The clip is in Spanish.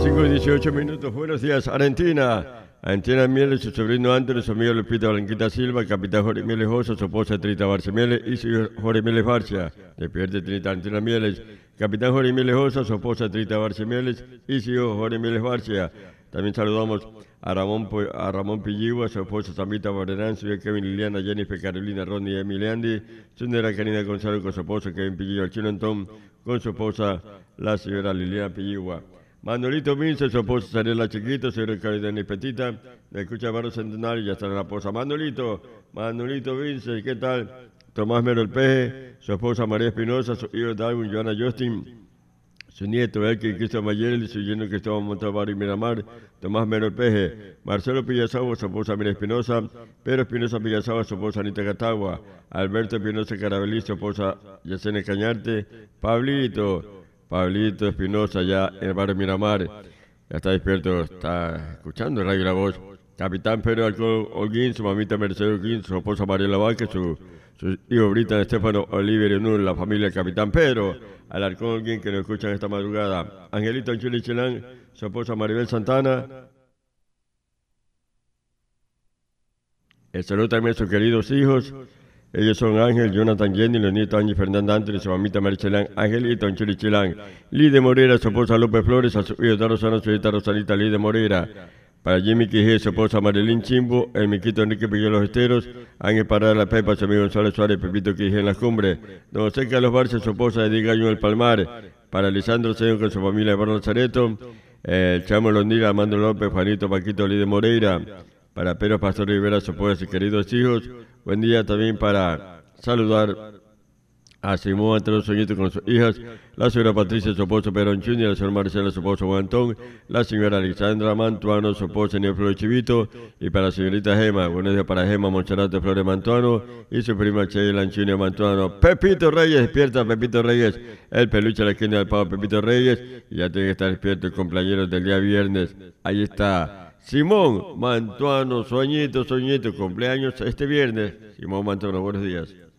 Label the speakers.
Speaker 1: 5:18. Buenos días, Argentina. Argentina Mieles, su sobrino Antonio, su amigo Lupita Blanquita Silva, capitán Jorge Mieles Osa, su esposa Trita Barcia Mieles y su hijo Jorge Mieles Barcia. Despierte Trita Argentina Mieles. Capitán Jorge Mieles Osa, su esposa Trita Barcia Mieles y su hijo Jorge Mieles Barcia. También saludamos a Ramón Pilligua, su esposa Samita Borderán, su hija Kevin Liliana, Jennifer Carolina, Ronnie y Emiliandi, su nera Karina Gonzalo con su esposo Kevin Pilligua, el chino Antón, con su esposa la señora Liliana Pilligua. Manolito Vince, su esposa Sarela Chiquito, señora Carolina Petita, me escucha Barro Centenario y ya está la esposa. Manolito Vince, ¿qué tal? Tomás Mero el Peje, su esposa María Espinosa, su hijo Darwin, Joana Justin, su nieto Elkin Cristo Mayel, su yerno Cristóbal Montalbán y Miramar, Tomás Mero el Peje, Marcelo Pillazagua, su esposa Mira Espinosa, Pedro Espinosa Pillazagua, su esposa Anita Catagua, Alberto Espinosa Carabelí, su esposa Yacene Cañarte, Pablito Espinosa, ya en el barrio Miramar, ya está despierto, está escuchando Radio La Voz. Capitán Pedro Alcón Holguín, su mamita Mercedes Holguín, su esposa Mariela Vázquez, su hijo Britan Estefano Oliver Unur, la familia Capitán Pedro Alarcón Holguín, que nos escuchan esta madrugada. Angelito Anchuli Chelán, su esposa Maribel Santana. El saludo también a sus queridos hijos. Ellos son Ángel, Jonathan, Jenny, los nietos Ángel Fernanda Anthony, su mamita Marichelán, Angelito, Anchuli Chilán, Lide Morera, su esposa López Flores, a su hijo de Rosana, su hija Rosalita Lide Morera, para Jimmy Quijé, su esposa Marilyn Chimbo, el miquito Enrique Pigué Los Esteros, Ángel Parada La Pepa, su amigo González Suárez, Pepito Quijé en las Cumbres, don José Carlos Barcia, su esposa Edith Gallo en el Palmar, para Lisandro Señor con su familia de Barro Lazareto, el Chamo Londira, Armando López, Juanito Paquito Lide Moreira, para Pedro Pastor Rivera, su esposa y queridos hijos. Buen día también para saludar a Simón Antero Soñito con sus hijas, la señora Patricia, su esposo Perón Junior, la señora Marcela, su esposo Juan Antón, la señora Alexandra Mantuano, su esposo Niel Flores Chivito, y para la señorita Gema, buenos días para Gema Monserrat de Flores Mantuano, y su prima Sheila Anchunio Mantuano. Pepito Reyes, despierta Pepito Reyes, el peluche a la esquina del pavo Pepito Reyes, y ya tiene que estar despierto el cumpleañero del día viernes. Ahí está Simón Mantuano, Soñito, cumpleaños este viernes. Simón Mantuano, buenos días.